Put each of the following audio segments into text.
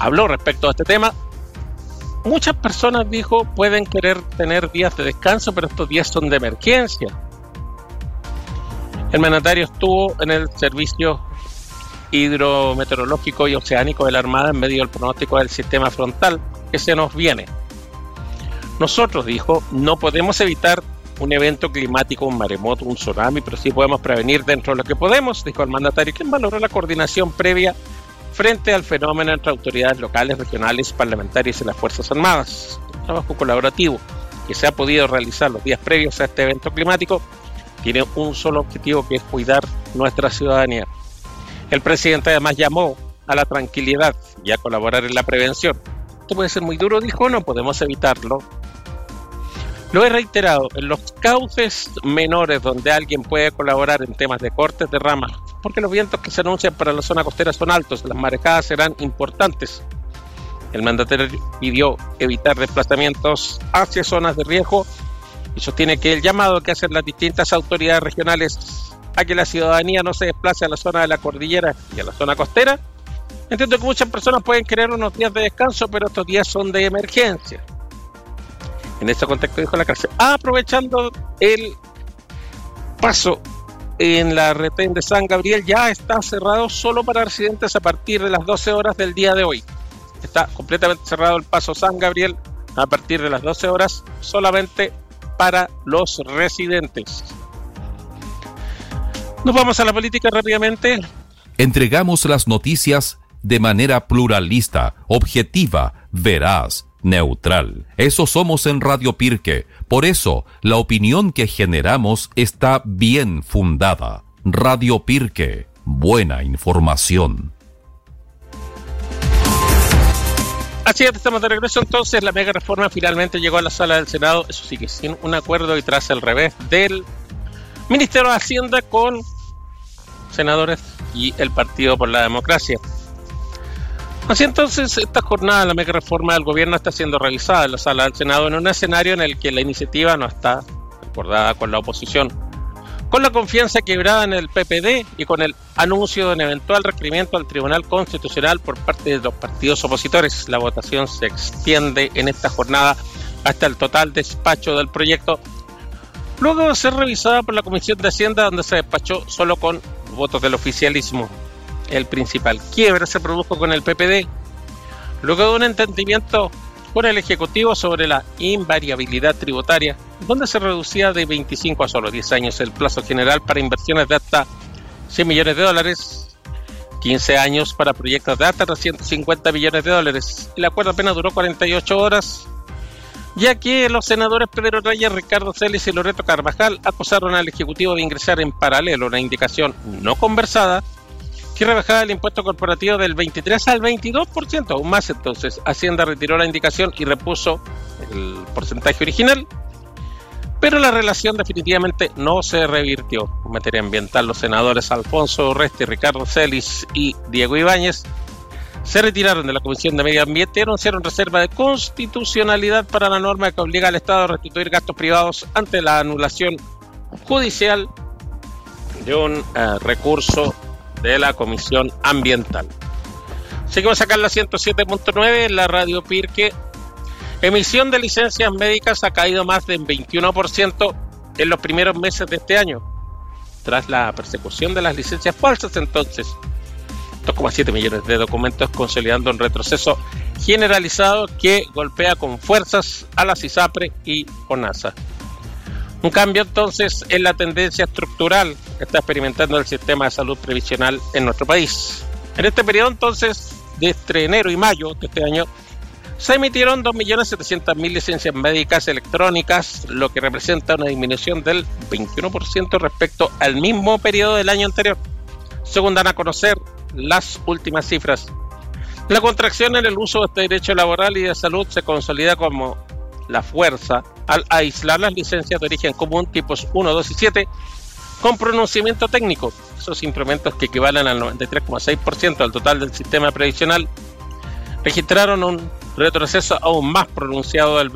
habló respecto a este tema. Muchas personas, dijo, pueden querer tener días de descanso, pero estos días son de emergencia. El mandatario estuvo en el servicio hidrometeorológico y oceánico de la Armada en medio del pronóstico del sistema frontal que se nos viene. Nosotros, dijo, no podemos evitar un evento climático, un maremoto, un tsunami, pero sí podemos prevenir dentro de lo que podemos, dijo el mandatario, quien valoró la coordinación previa frente al fenómeno entre autoridades locales, regionales, parlamentarias y las Fuerzas Armadas. Un trabajo colaborativo que se ha podido realizar los días previos a este evento climático tiene un solo objetivo, que es cuidar nuestra ciudadanía. El presidente además llamó a la tranquilidad y a colaborar en la prevención. Esto puede ser muy duro, dijo, no podemos evitarlo. Lo he reiterado, en los cauces menores donde alguien puede colaborar en temas de cortes de ramas, porque los vientos que se anuncian para la zona costera son altos, las marejadas serán importantes. El mandatario pidió evitar desplazamientos hacia zonas de riesgo y sostiene que el llamado que hacen las distintas autoridades regionales a que la ciudadanía no se desplace a la zona de la cordillera y a la zona costera. Entiendo que muchas personas pueden querer unos días de descanso, pero estos días son de emergencia. En este contexto, dijo la cárcel, aprovechando el paso en la retén de San Gabriel, ya está cerrado solo para residentes a partir de las 12 horas del día de hoy. Está completamente cerrado el paso San Gabriel a partir de las 12 horas, solamente para los residentes. Nos vamos a la política rápidamente. Entregamos las noticias de manera pluralista, objetiva, veraz, neutral. Eso somos en Radio Pirque. Por eso, la opinión que generamos está bien fundada. Radio Pirque, buena información. Así es, estamos de regreso entonces. La mega reforma finalmente llegó a la sala del Senado, eso sí que sin un acuerdo y tras el revés del Ministerio de Hacienda con senadores y el Partido por la Democracia. Así entonces, esta jornada de la mega reforma del gobierno está siendo revisada en la sala del Senado en un escenario en el que la iniciativa no está acordada con la oposición, con la confianza quebrada en el PPD y con el anuncio de un eventual requerimiento al Tribunal Constitucional por parte de los partidos opositores. La votación se extiende en esta jornada hasta el total despacho del proyecto, luego de ser revisada por la Comisión de Hacienda, donde se despachó solo con votos del oficialismo. El principal quiebre se produjo con el PPD, luego de un entendimiento con el Ejecutivo sobre la invariabilidad tributaria, donde se reducía de 25 a solo 10 años el plazo general para inversiones de hasta $100 millones, 15 años para proyectos de hasta $250 millones. El acuerdo apenas duró 48 horas, ya que los senadores Pedro Reyes, Ricardo Celis y Loreto Carvajal acusaron al Ejecutivo de ingresar en paralelo una indicación no conversada que rebajaba el impuesto corporativo del 23 al 22%, aún más. Entonces Hacienda retiró la indicación y repuso el porcentaje original, pero la relación definitivamente no se revirtió. En materia ambiental, los senadores Alfonso Urresti, Ricardo Celis y Diego Ibáñez se retiraron de la Comisión de Medio Ambiente y anunciaron reserva de constitucionalidad para la norma que obliga al Estado a restituir gastos privados ante la anulación judicial de un recurso de la Comisión Ambiental. Seguimos acá en la 107.9, en la Radio Pirque. Emisión de licencias médicas ha caído más del 21% en los primeros meses de este año, tras la persecución de las licencias falsas. Entonces, 2,7 millones de documentos, consolidando un retroceso generalizado que golpea con fuerzas a la CISAPRE y ONASA. Un cambio entonces en la tendencia estructural que está experimentando el sistema de salud previsional en nuestro país. En este periodo entonces, de entre enero y mayo de este año, se emitieron 2.700.000 licencias médicas electrónicas, lo que representa una disminución del 21% respecto al mismo periodo del año anterior, según dan a conocer las últimas cifras. La contracción en el uso de este derecho laboral y de salud se consolida como la fuerza al aislar las licencias de origen común tipos 1, 2 y 7 con pronunciamiento técnico. Esos instrumentos, que equivalen al 93,6% del total del sistema previsional, registraron un retroceso aún más pronunciado del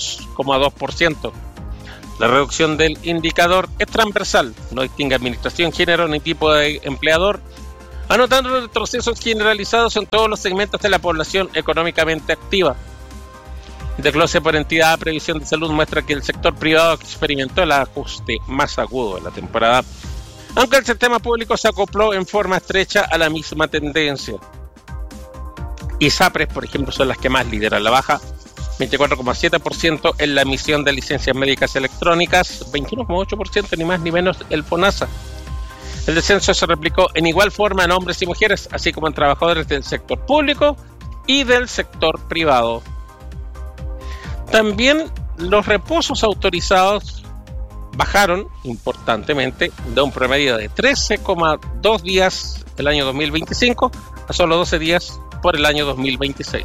22,2%. La reducción del indicador es transversal, no distingue administración, género ni tipo de empleador, anotando retrocesos generalizados en todos los segmentos de la población económicamente activa. El desglose por entidad de previsión de salud muestra que el sector privado experimentó el ajuste más agudo de la temporada, aunque el sistema público se acopló en forma estrecha a la misma tendencia. ISAPRES, por ejemplo, son las que más lideran la baja, 24,7% en la emisión de licencias médicas electrónicas, 21,8% ni más ni menos el FONASA. El descenso se replicó en igual forma en hombres y mujeres, así como en trabajadores del sector público y del sector privado. También los reposos autorizados bajaron importantemente de un promedio de 13,2 días el año 2025 a solo 12 días por el año 2026.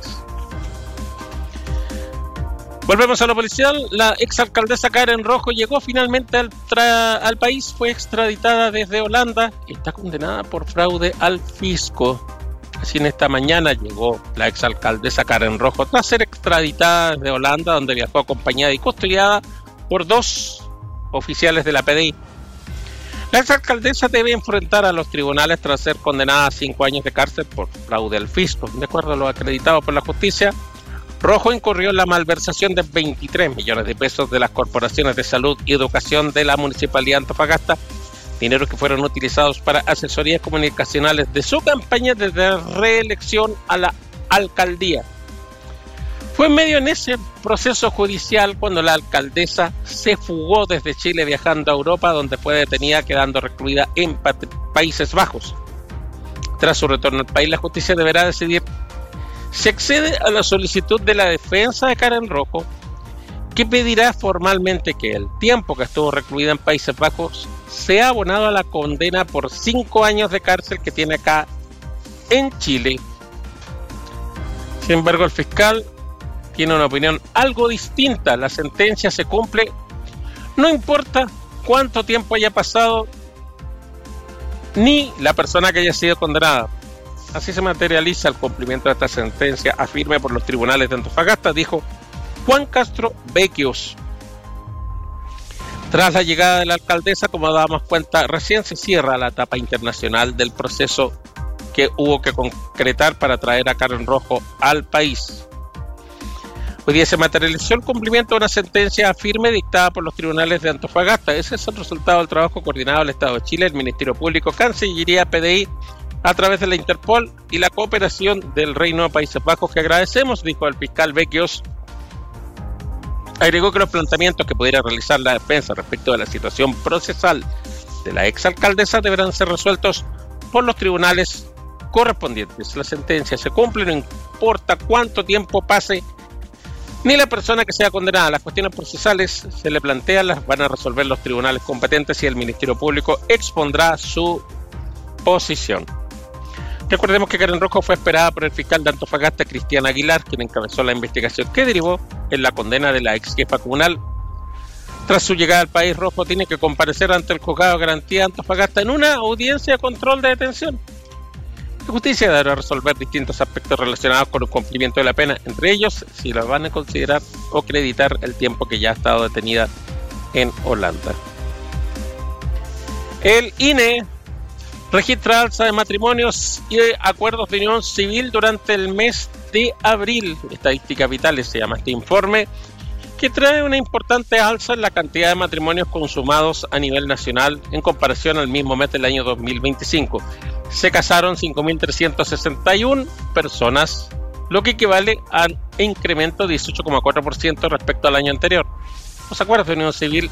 Volvemos a lo policial. La exalcaldesa Karen Rojo llegó finalmente al país, fue extraditada desde Holanda y está condenada por fraude al fisco. Así en esta mañana llegó la exalcaldesa Karen Rojo tras ser extraditada desde Holanda, donde viajó acompañada y custodiada por 2 oficiales de la PDI. La exalcaldesa debe enfrentar a los tribunales tras ser condenada a 5 años de cárcel por fraude al fisco. De acuerdo a lo acreditado por la justicia, Rojo incurrió en la malversación de 23 millones de pesos de las corporaciones de salud y educación de la Municipalidad de Antofagasta, dineros que fueron utilizados para asesorías comunicacionales de su campaña de reelección a la alcaldía. Fue en medio en ese proceso judicial cuando la alcaldesa se fugó desde Chile viajando a Europa, donde fue detenida quedando recluida en Países Bajos. Tras su retorno al país, la justicia deberá decidir si accede a la solicitud de la defensa de Karen Rojo, que pedirá formalmente que el tiempo que estuvo recluida en Países Bajos sea abonado a la condena por 5 años de cárcel que tiene acá en Chile. Sin embargo, el fiscal tiene una opinión algo distinta. La sentencia se cumple, no importa cuánto tiempo haya pasado, ni la persona que haya sido condenada. Así se materializa el cumplimiento de esta sentencia, afirme por los tribunales de Antofagasta, dijo Juan Castro Becchios. Tras la llegada de la alcaldesa, como dábamos cuenta, recién se cierra la etapa internacional del proceso que hubo que concretar para traer a Karen Rojo al país. Hoy día se materializó el cumplimiento de una sentencia firme dictada por los tribunales de Antofagasta. Ese es el resultado del trabajo coordinado del Estado de Chile, el Ministerio Público, Cancillería, PDI, a través de la Interpol y la cooperación del Reino de Países Bajos, que agradecemos, dijo el fiscal Becchios. Agregó que los planteamientos que pudiera realizar la defensa respecto de la situación procesal de la exalcaldesa deberán ser resueltos por los tribunales correspondientes. La sentencia se cumple, no importa cuánto tiempo pase, ni la persona que sea condenada. Las cuestiones procesales se le plantean, las van a resolver los tribunales competentes y el Ministerio Público expondrá su posición. Recordemos que Karen Rojo fue esperada por el fiscal de Antofagasta, Cristian Aguilar, quien encabezó la investigación que derivó en la condena de la ex jefa comunal. Tras su llegada al país, Rojo tiene que comparecer ante el juzgado de garantía de Antofagasta en una audiencia de control de detención. La justicia deberá resolver distintos aspectos relacionados con el cumplimiento de la pena, entre ellos si la van a considerar o acreditar el tiempo que ya ha estado detenida en Holanda. El INE registra alza de matrimonios y acuerdos de unión civil durante el mes de abril. Estadística Vitales se llama este informe, que trae una importante alza en la cantidad de matrimonios consumados a nivel nacional en comparación al mismo mes del año 2025. Se casaron 5.361 personas, lo que equivale a un incremento de 18,4% respecto al año anterior. Los acuerdos de unión civil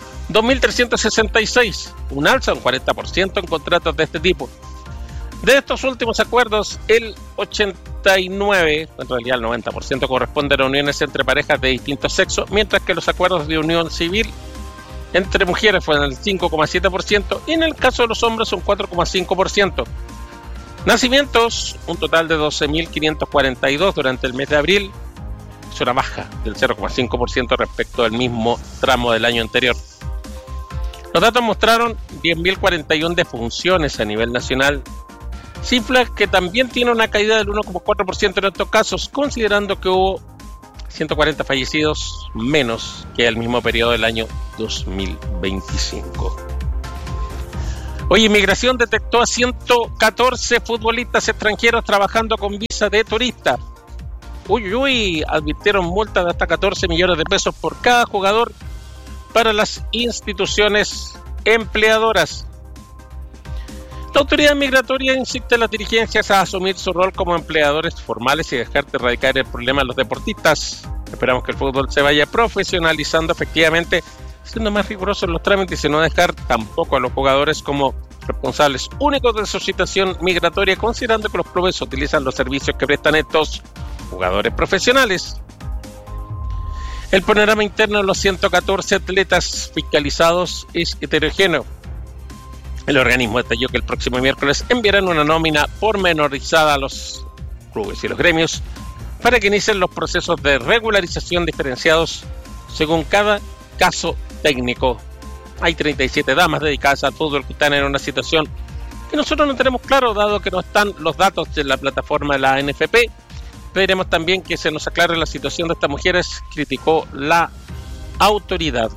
2.366, un alza de un 40% en contratos de este tipo. De estos últimos acuerdos, el 89%, en realidad el 90%, corresponden a uniones entre parejas de distintos sexos, mientras que los acuerdos de unión civil entre mujeres fueron el 5,7% y en el caso de los hombres un 4,5%. Nacimientos, un total de 12.542 durante el mes de abril, es una baja del 0,5% respecto al mismo tramo del año anterior. Los datos mostraron 10.041 defunciones a nivel nacional, cifra que también tiene una caída del 1,4% en estos casos, considerando que hubo 140 fallecidos menos que el mismo periodo del año 2025. Oye, Inmigración detectó a 114 futbolistas extranjeros trabajando con visa de turista. Advirtieron multas de hasta 14 millones de pesos por cada jugador para las instituciones empleadoras. La autoridad migratoria insiste en las dirigencias a asumir su rol como empleadores formales y dejar de erradicar el problema a los deportistas. Esperamos que el fútbol se vaya profesionalizando efectivamente, siendo más rigurosos en los trámites y no dejar tampoco a los jugadores como responsables únicos de su situación migratoria, considerando que los clubes utilizan los servicios que prestan estos jugadores profesionales. El panorama interno de los 114 atletas fiscalizados es heterogéneo. El organismo detalló que el próximo miércoles enviarán una nómina pormenorizada a los clubes y los gremios para que inicien los procesos de regularización diferenciados según cada caso técnico. Hay 37 damas dedicadas al fútbol que están en una situación que nosotros no tenemos claro, dado que no están los datos de la plataforma de la NFP. Pediremos también que se nos aclare la situación de estas mujeres, criticó la autoridad.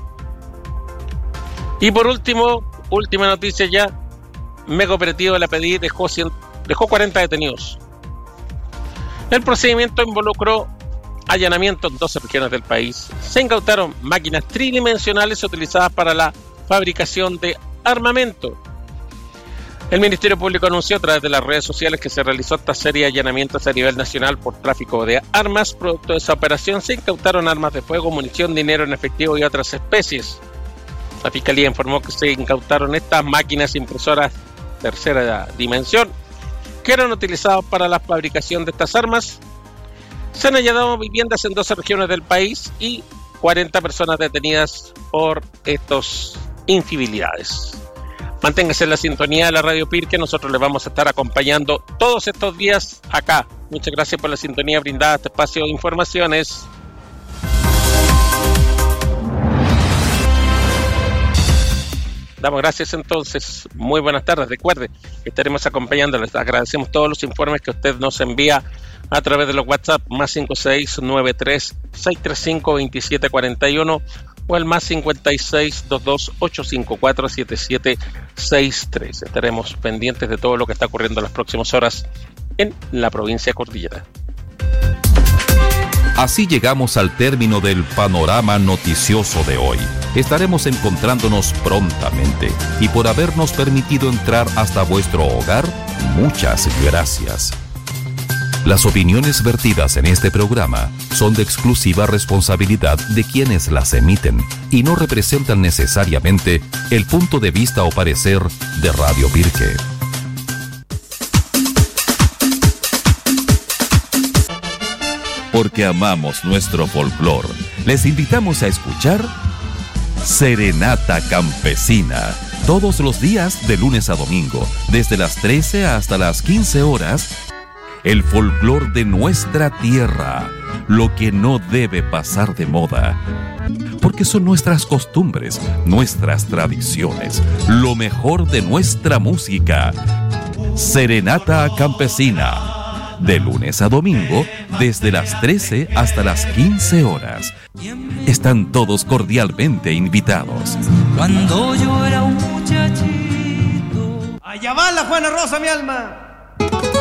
Y por último, última noticia ya, mega operativo de la PDI dejó 40 detenidos. El procedimiento involucró allanamientos en 12 regiones del país. Se incautaron máquinas tridimensionales utilizadas para la fabricación de armamento. El Ministerio Público anunció a través de las redes sociales que se realizó esta serie de allanamientos a nivel nacional por tráfico de armas. Producto de esa operación se incautaron armas de fuego, munición, dinero en efectivo y otras especies. La Fiscalía informó que se incautaron estas máquinas impresoras tercera dimensión que eran utilizadas para la fabricación de estas armas. Se han hallado viviendas en 12 regiones del país y 40 personas detenidas por estas infidelidades. Manténgase en la sintonía de la Radio Pirque, nosotros les vamos a estar acompañando todos estos días acá. Muchas gracias por la sintonía brindada a este espacio de informaciones. Damos gracias entonces, muy buenas tardes. Recuerde que estaremos acompañándoles. Agradecemos todos los informes que usted nos envía a través de los WhatsApp más 5693-635-2741 o el más 5622-854-7763. Estaremos pendientes de todo lo que está ocurriendo en las próximas horas en la provincia Cordillera. Así llegamos al término del panorama noticioso de hoy. Estaremos encontrándonos prontamente y por habernos permitido entrar hasta vuestro hogar, muchas gracias. Las opiniones vertidas en este programa son de exclusiva responsabilidad de quienes las emiten y no representan necesariamente el punto de vista o parecer de Radio Pirque. Porque amamos nuestro folclor, les invitamos a escuchar Serenata Campesina, todos los días de lunes a domingo, desde las 13 hasta las 15 horas, el folclor de nuestra tierra, lo que no debe pasar de moda, porque son nuestras costumbres, nuestras tradiciones, lo mejor de nuestra música. Serenata Campesina, de lunes a domingo, desde las 13 hasta las 15 horas. Están todos cordialmente invitados. Cuando yo era un muchachito. Allá va la Juana Rosa, mi alma.